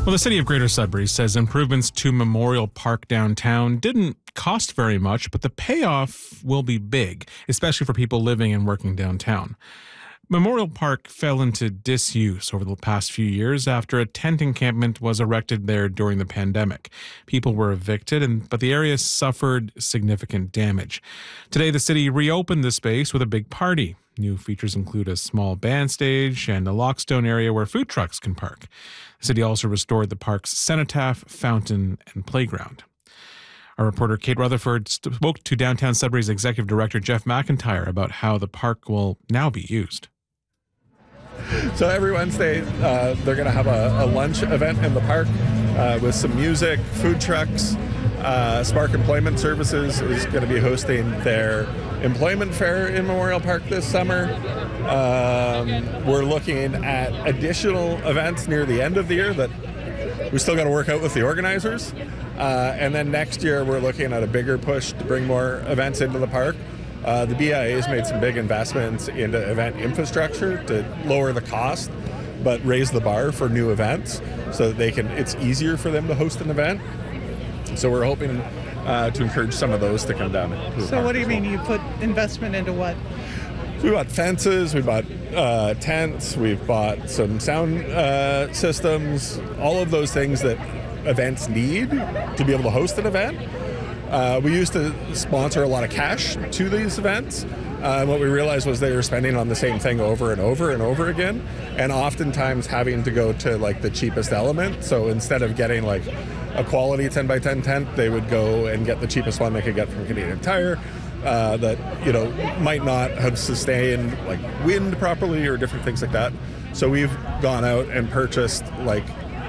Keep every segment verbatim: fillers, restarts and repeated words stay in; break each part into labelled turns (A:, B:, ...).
A: Well, the city of Greater Sudbury says improvements to Memorial Park downtown didn't cost very much, but the payoff will be big, especially for people living and working downtown. Memorial Park fell into disuse over the past few years after a tent encampment was erected there during the pandemic. People were evicted, and but the area suffered significant damage. Today, the city reopened the space with a big party. New features include a small band stage and a lockstone area where food trucks can park. The city also restored the park's cenotaph, fountain, and playground. Our reporter Kate Rutherford spoke to Downtown Sudbury's Executive Director Jeff McIntyre about how the park will now be used.
B: So every Wednesday, uh, they're going to have a, a lunch event in the park uh, with some music, food trucks. Uh, Spark Employment Services is going to be hosting their employment fair in Memorial Park this summer. Um, we're looking at additional events near the end of the year that we still got to work out with the organizers. Uh, and then next year, we're looking at a bigger push to bring more events into the park. Uh, the B I A has made some big investments into event infrastructure to lower the cost, but raise the bar for new events so that they can. It's easier for them to host an event. So we're hoping uh, to encourage some of those to come down. To
C: so what do you mean? You put investment into what?
B: We bought fences, we bought uh, tents, we've bought some sound uh, systems, all of those things that events need to be able to host an event. Uh, we used to sponsor a lot of cash to these events. Uh, what we realized was they were spending on the same thing over and over and over again, and oftentimes having to go to like the cheapest element. So instead of getting like a quality ten by ten tent, they would go and get the cheapest one they could get from Canadian Tire uh, that, you know, might not have sustained like wind properly or different things like that. So we've gone out and purchased like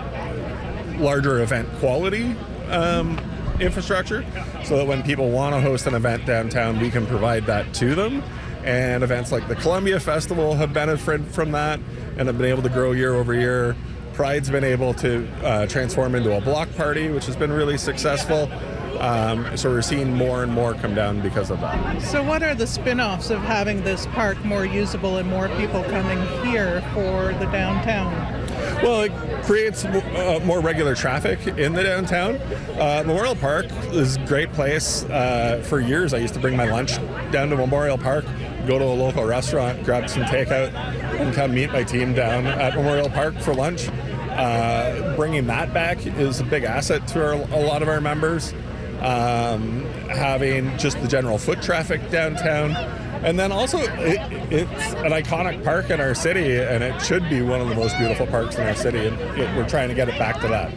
B: larger event quality um, infrastructure so that when people want to host an event downtown, we can provide that to them. And events like the Columbia Festival have benefited from that and have been able to grow year over year. Pride's been able to uh, transform into a block party, which has been really successful. Um, so we're seeing more and more come down because of that.
C: So what are the spin-offs of having this park more usable and more people coming here for the downtown?
B: Well, it creates uh, more regular traffic in the downtown. Uh, Memorial Park is a great place. Uh, for years, I used to bring my lunch down to Memorial Park, go to a local restaurant, grab some takeout, and come meet my team down at Memorial Park for lunch. Uh, bringing that back is a big asset to our, a lot of our members. Um, having just the general foot traffic downtown. And then also, it, it's an iconic park in our city, and it should be one of the most beautiful parks in our city, and it, we're trying to get it back to that.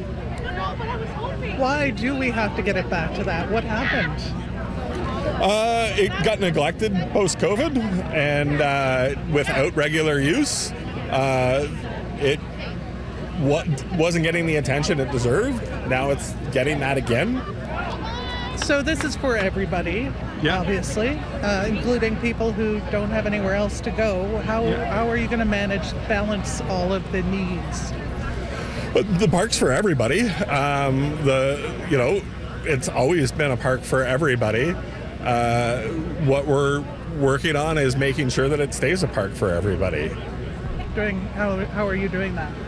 C: Why do we have to get it back to that? What happened?
B: Uh, it got neglected post-COVID, and uh, without regular use, uh, it wa- wasn't getting the attention it deserved. Now it's getting that again.
C: So this is for everybody,
B: yeah.
C: obviously, uh, including people who don't have anywhere else to go. How
B: yeah.
C: how are you going to manage balance all of the needs?
B: But the park's for everybody. Um, the you know, it's always been a park for everybody. Uh, what we're working on is making sure that it stays a park for everybody.
C: Doing how how are you doing that?